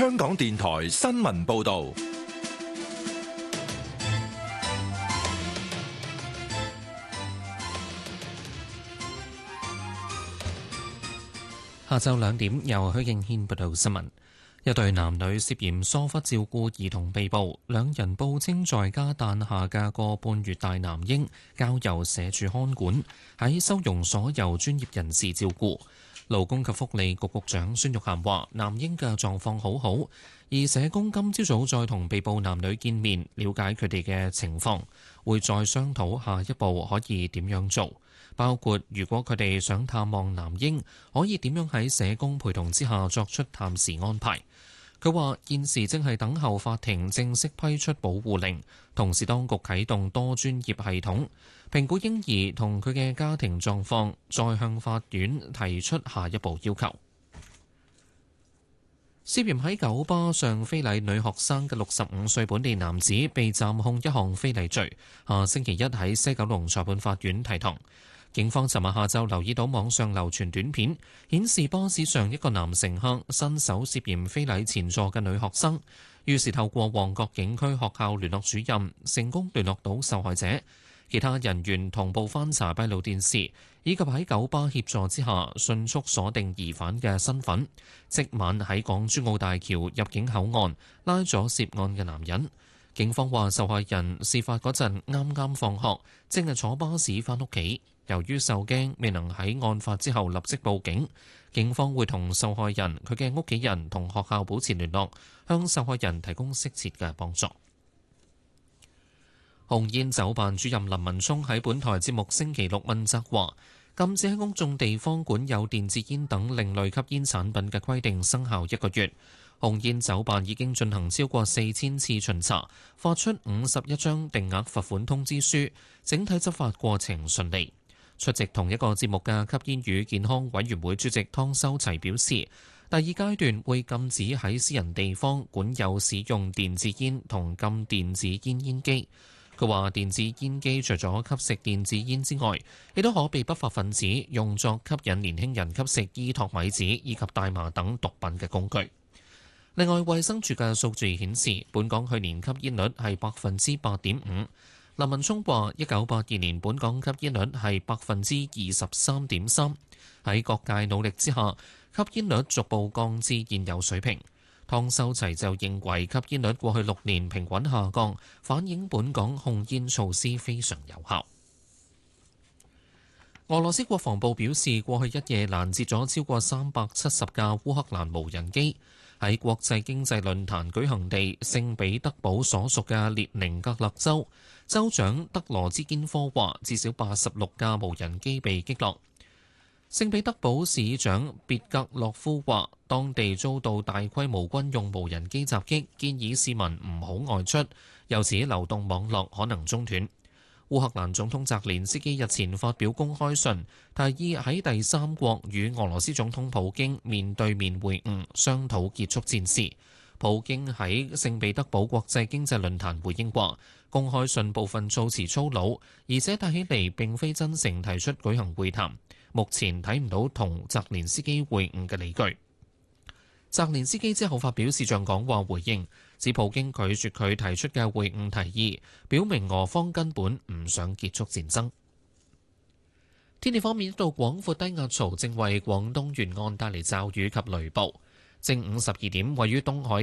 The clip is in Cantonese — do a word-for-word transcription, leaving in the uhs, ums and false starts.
香港電台新聞報道。 下晝兩點，由許敬軒報道新聞。一對男女涉嫌疏忽照顧兒童被捕，兩人報稱在家誕下嘅個半月大男嬰交由社署看管，喺收容所由專業人士照顧。勞工及福利局局長孫玉菡話：男嬰嘅狀況好好，而社工今朝早再同被捕男女見面，了解佢哋嘅情況，會再商討下一步可以點樣做。包括如果佢哋想探望男嬰，可以點樣喺社工陪同之下作出探視安排。佢話現時正係等候法庭正式批出保護令，同時當局啟動多專業系統，評估嬰兒同佢嘅家庭狀況，再向法院提出下一步要求。涉嫌喺九巴上非禮女學生嘅六十五歲本地男子被暫控一項非禮罪，下星期一喺西九龍裁判法院提堂。警方尋日下晝留意到網上流傳短片，顯示巴士上一個男乘客伸手涉嫌非禮前座嘅女學生，於是透過旺角警區學校聯絡主任，成功聯絡到受害者。其他人員同步翻查閉路電視，以及喺九巴協助之下，迅速鎖定疑犯嘅身份。即晚喺港珠澳大橋入境口岸拉咗涉案嘅男人。警方話受害人事發嗰陣啱啱放學，正係坐巴士返屋企。由於受驚，未能喺案發之後立即報警。警方會同受害人、佢嘅屋企人同學校保持聯絡，向受害人提供適切嘅幫助。紅煙酒辦主任林文聰喺本台節目星期六問責話，禁止喺公眾地方管有電子煙等另類吸煙產品嘅規定生效一個月。紅煙酒辦已經進行超過四千次巡查，發出五十一張定額罰款通知書，整體執法過程順利。出席同一個節目嘅吸煙與健康委員會主席湯修齊表示，第二階段會禁止喺私人地方管有使用電子煙同禁電子煙煙機。佢話電子煙機除咗吸食電子煙之外，亦都可被不法分子用作吸引年輕人吸食伊托米子以及大麻等毒品嘅工具。另外，衛生署嘅數據顯示，本港去年吸煙率係百分之八點五。林文聰話：一九八二年本港吸煙率係百分之二十三點三，喺各界努力之下，吸煙率逐步降至現有水平。湯修齊就認為吸煙率過去六年平穩下降，反映本港控煙措施非常有效。俄羅斯國防部表示，過去一夜攔截咗超過三百七十架烏克蘭無人機。喺國際經濟論壇舉行地聖彼得堡所屬嘅列寧格勒州，州長德羅茲堅科話，至少八十六架無人機被擊落。聖彼得堡市長別格洛夫話，當地遭到大規模軍用無人機襲擊，建議市民唔好外出，又指流動網絡可能中斷。烏克蘭總統澤連斯基日前發表公開信，提議喺第三國與俄羅斯總統普京面對面會晤，商討結束戰事。普京喺聖彼得堡國際經濟論壇回應話，公開信部分措辭粗魯，而且睇起嚟並非真誠提出舉行會談，目前睇唔到同澤連斯基會晤嘅理據。澤連斯基之後發表視像講話回應，指普京拒絕佢提出嘅會晤提議，表明俄方根本唔想結束戰爭。天氣方面，一道廣闊低壓槽正為廣東沿岸帶嚟驟雨及雷暴。正午十二點，位於東海